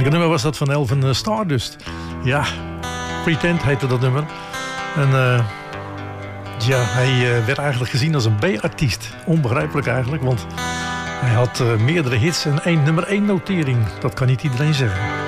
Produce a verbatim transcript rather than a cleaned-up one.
Lekker nummer was dat van Elvin Stardust. Ja, Pretend heette dat nummer. En uh, ja, hij uh, werd eigenlijk gezien als een B-artiest. Onbegrijpelijk eigenlijk, want hij had uh, meerdere hits en één nummer één notering. Dat kan niet iedereen zeggen.